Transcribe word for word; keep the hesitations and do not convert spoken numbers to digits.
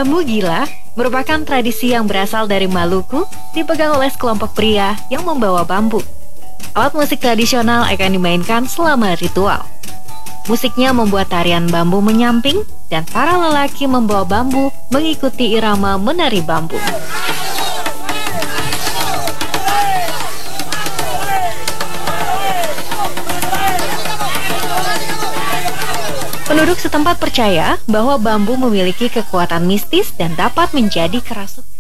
Bambu gila merupakan tradisi yang berasal dari Maluku, dipegang oleh sekelompok pria yang membawa bambu. Alat musik tradisional akan dimainkan selama ritual. Musiknya membuat tarian bambu menyamping dan para lelaki membawa bambu mengikuti irama menari bambu. Penduduk setempat percaya bahwa bambu memiliki kekuatan mistis dan dapat menjadi kerasuk